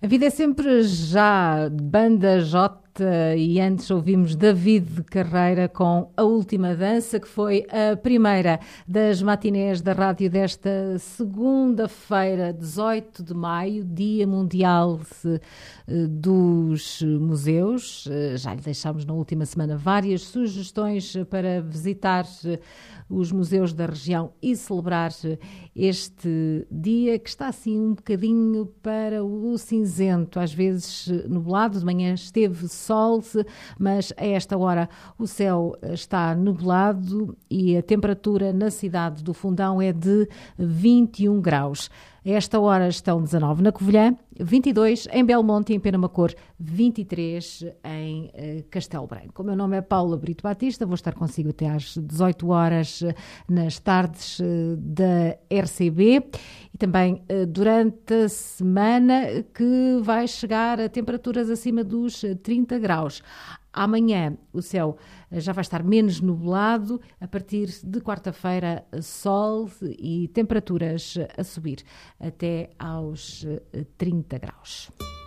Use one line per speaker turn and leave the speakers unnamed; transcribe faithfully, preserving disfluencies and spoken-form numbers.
A vida é sempre já, banda J, e antes ouvimos David Carreira com A Última Dança, que foi a primeira das matinés da rádio desta segunda-feira, dezoito de maio, Dia Mundial dos Museus. Já lhe deixámos na última semana várias sugestões para visitar os museus da região e celebrar este dia, que está assim um bocadinho para o cinzento, às vezes nublado. De manhã esteve sol, mas a esta hora o céu está nublado e a temperatura na cidade do Fundão é de vinte e um graus. A esta hora estão dezanove na Covilhã, vinte e dois em Belmonte e em Penamacor, vinte e três em uh, Castelo Branco. O meu nome é Paula Brito Batista, vou estar consigo até às dezoito horas uh, nas tardes uh, da R C B e também uh, durante a semana, que vai chegar a temperaturas acima dos trinta graus. Amanhã o céu já vai estar menos nublado, a partir de quarta-feira sol e temperaturas a subir até aos trinta graus.